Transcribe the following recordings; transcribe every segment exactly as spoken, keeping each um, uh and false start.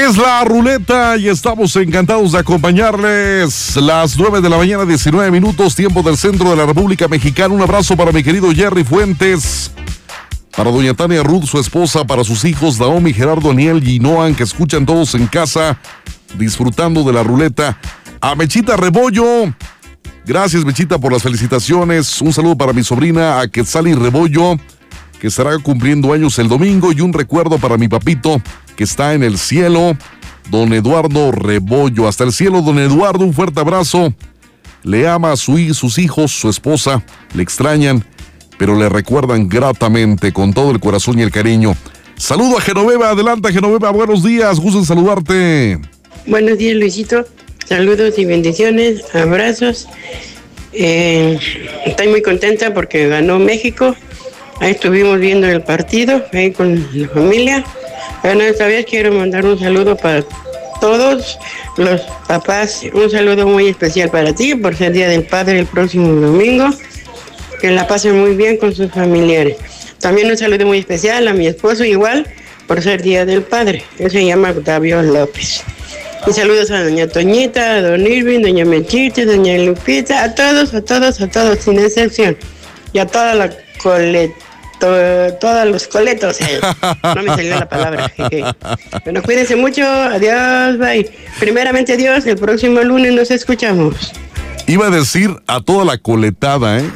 Es la ruleta y estamos encantados de acompañarles. Las nueve de la mañana, diecinueve minutos, tiempo del centro de la República Mexicana. Un abrazo para mi querido Jerry Fuentes, para doña Tania Ruth, su esposa, para sus hijos Naomi, Gerardo, Aniel y Noan, que escuchan todos en casa, disfrutando de la ruleta. A Mechita Rebollo, gracias Mechita por las felicitaciones. Un saludo para mi sobrina, a Quetzali Rebollo, que estará cumpliendo años el domingo, y un recuerdo para mi papito, que está en el cielo, don Eduardo Rebollo. Hasta el cielo, don Eduardo, un fuerte abrazo. Le ama a su, sus hijos, su esposa, le extrañan, pero le recuerdan gratamente, con todo el corazón y el cariño. Saludo a Genoveva, adelante Genoveva, buenos días, gusto en saludarte. Buenos días, Luisito, saludos y bendiciones, abrazos. Eh, estoy muy contenta porque ganó México. Ahí estuvimos viendo el partido, ahí con la familia. Bueno, esta vez quiero mandar un saludo para todos los papás. Un saludo muy especial para ti por ser Día del Padre el próximo domingo. Que la pasen muy bien con sus familiares. También un saludo muy especial a mi esposo, igual, por ser Día del Padre. Él se llama Octavio López. Y saludos a doña Toñita, a don Irving, doña Mechita, doña Lupita, a todos, a todos, a todos, sin excepción. Y a toda la coleta. To- todos los coletos, eh. No me salió la palabra. Bueno, cuídense mucho, adiós, bye. Primeramente Dios, el próximo lunes nos escuchamos. Iba a decir a toda la coletada, ¿eh?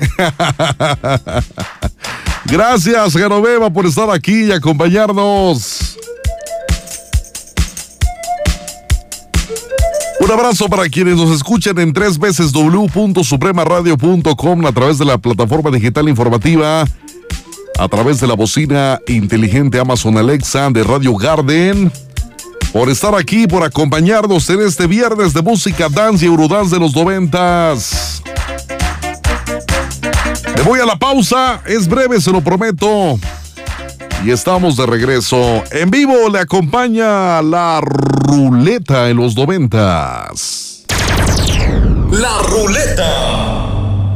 Gracias, Genoveva, por estar aquí y acompañarnos. Un abrazo para quienes nos escuchan en tres veces w punto suprema radio punto com, a través de la plataforma digital informativa, a través de la bocina inteligente Amazon Alexa de Radio Garden, por estar aquí, por acompañarnos en este viernes de música, dance y eurodance de los noventas. Me voy a la pausa, es breve, se lo prometo. Y estamos de regreso. En vivo le acompaña la ruleta en los noventas. La ruleta.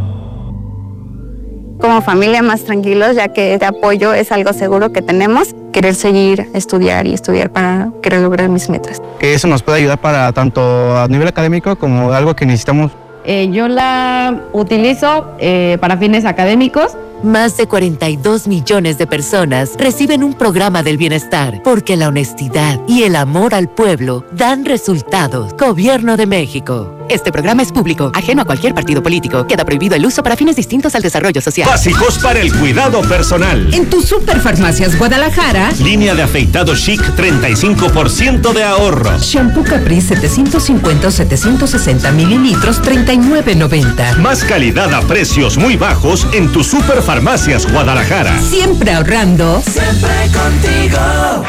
Como familia más tranquilos, ya que este apoyo es algo seguro que tenemos. Querer seguir, estudiar y estudiar para querer lograr mis metas. Que eso nos puede ayudar para tanto a nivel académico como algo que necesitamos. Eh, yo la utilizo eh, para fines académicos. Más de cuarenta y dos millones de personas reciben un programa del bienestar porque la honestidad y el amor al pueblo dan resultados. Gobierno de México. Este programa es público, ajeno a cualquier partido político. Queda prohibido el uso para fines distintos al desarrollo social. Básicos para el cuidado personal. En tu Superfarmacias Guadalajara. Línea de afeitado Chic, treinta y cinco por ciento de ahorro. Shampoo Capri setecientos cincuenta o setecientos sesenta mililitros, treinta y nueve noventa. Más calidad a precios muy bajos en tu Superfarmacias Guadalajara. Siempre ahorrando. Siempre contigo.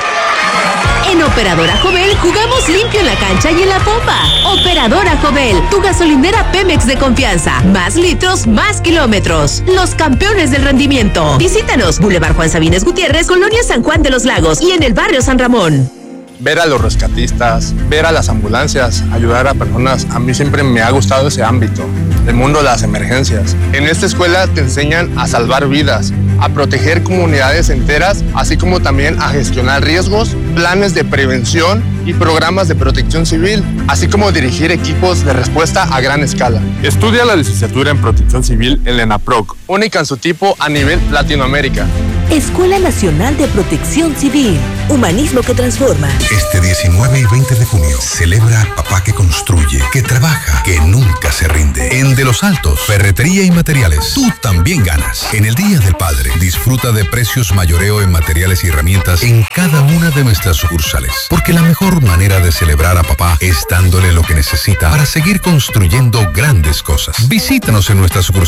En Operadora Jovel jugamos limpio en la cancha y en la pompa. Operadora Jovel, tu gasolinera Pemex de confianza. Más litros, más kilómetros. Los campeones del rendimiento. Visítanos, Boulevard Juan Sabines Gutiérrez, Colonia San Juan de los Lagos y en el barrio San Ramón. Ver a los rescatistas, ver a las ambulancias, ayudar a personas, a mí siempre me ha gustado ese ámbito, el mundo de las emergencias. En esta escuela te enseñan a salvar vidas, a proteger comunidades enteras, así como también a gestionar riesgos, planes de prevención y programas de protección civil, así como dirigir equipos de respuesta a gran escala. Estudia la licenciatura en Protección Civil en la ENAPROC, única en su tipo a nivel Latinoamérica. Escuela Nacional de Protección Civil, humanismo que transforma. Este diecinueve y veinte de junio, celebra Papá que construye, que trabaja, que nunca se rinde. En De los Altos, ferretería y materiales, tú también ganas. En el Día del Padre, disfruta de precios mayoreo en materiales y herramientas en cada una de nuestras sucursales. Porque la mejor manera de celebrar a papá es dándole lo que necesita para seguir construyendo grandes cosas. Visítanos en nuestras sucursales